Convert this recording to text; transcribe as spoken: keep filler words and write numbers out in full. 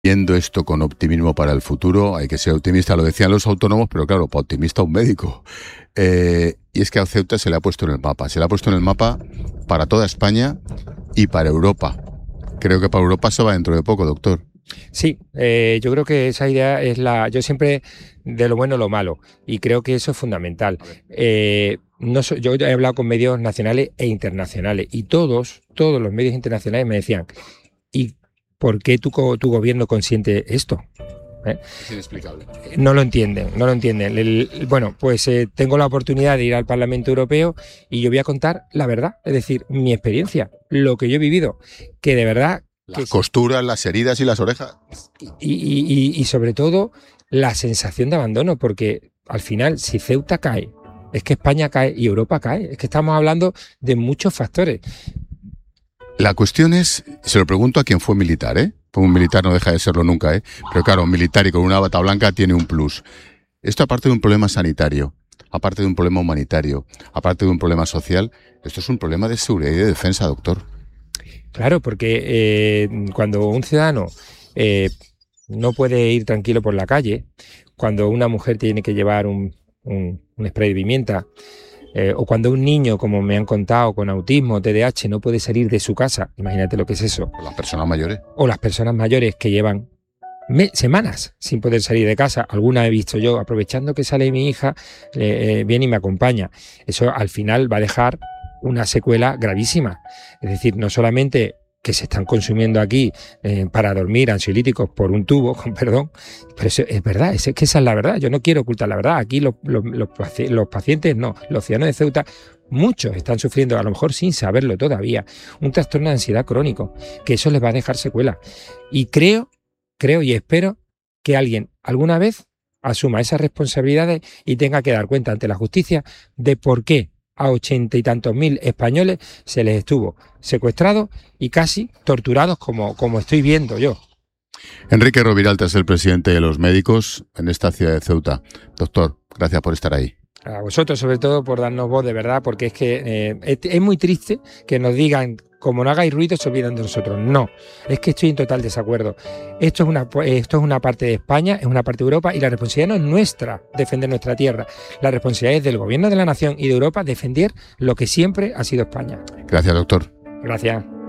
Viendo esto con optimismo para el futuro, hay que ser optimista, lo decían los autónomos, pero claro, para optimista un médico. Eh, y es que a Ceuta se le ha puesto en el mapa, se le ha puesto en el mapa para toda España y para Europa. Creo que para Europa se va dentro de poco, doctor. Sí, eh, yo creo que esa idea es la... Yo siempre de lo bueno lo malo, y creo que eso es fundamental. Eh, no so, yo he hablado con medios nacionales e internacionales, y todos, todos los medios internacionales me decían, ¿y por qué tu, tu gobierno consiente esto? ¿Eh? Es inexplicable. No lo entienden, no lo entienden. El, bueno, pues eh, tengo la oportunidad de ir al Parlamento Europeo y yo voy a contar la verdad, es decir, mi experiencia, lo que yo he vivido, que de verdad... Las costuras, las heridas y las orejas. Y, y, y, y sobre todo la sensación de abandono, porque al final, si Ceuta cae, es que España cae y Europa cae. Es que estamos hablando de muchos factores. La cuestión es, se lo pregunto a quien fue militar, ¿eh? Un militar no deja de serlo nunca, ¿eh? Pero claro, un militar y con una bata blanca tiene un plus. Esto, aparte de un problema sanitario, aparte de un problema humanitario, aparte de un problema social, esto es un problema de seguridad y de defensa, doctor. Claro, porque eh, cuando un ciudadano eh, no puede ir tranquilo por la calle, cuando una mujer tiene que llevar un, un, un spray de pimienta, eh, o cuando un niño, como me han contado, con autismo, T D A H, no puede salir de su casa, imagínate lo que es eso. O las personas mayores. O las personas mayores que llevan me, semanas sin poder salir de casa. Alguna he visto yo, aprovechando que sale mi hija, eh, eh, viene y me acompaña. Eso al final va a dejar una secuela gravísima. Es decir, no solamente que se están consumiendo aquí eh, para dormir ansiolíticos por un tubo, con perdón, pero eso es verdad, es que esa es la verdad. Yo no quiero ocultar la verdad. Aquí los, los, los, los pacientes, no, los ciudadanos de Ceuta, muchos están sufriendo, a lo mejor sin saberlo todavía, un trastorno de ansiedad crónico, que eso les va a dejar secuela. Y creo, creo y espero que alguien alguna vez asuma esas responsabilidades y tenga que dar cuenta ante la justicia de por qué a ochenta y tantos mil españoles se les estuvo secuestrados y casi torturados como, como estoy viendo yo. Enrique Roviralta es el presidente de los médicos en esta ciudad de Ceuta. Doctor, gracias por estar ahí. A vosotros sobre todo por darnos voz de verdad, porque es que eh, es, es muy triste que nos digan, como no hagáis ruido, se olvidan de nosotros. No, es que estoy en total desacuerdo. Esto es una, esto es una parte de España, es una parte de Europa, y la responsabilidad no es nuestra defender nuestra tierra. La responsabilidad es del gobierno de la nación y de Europa defender lo que siempre ha sido España. Gracias, doctor. Gracias.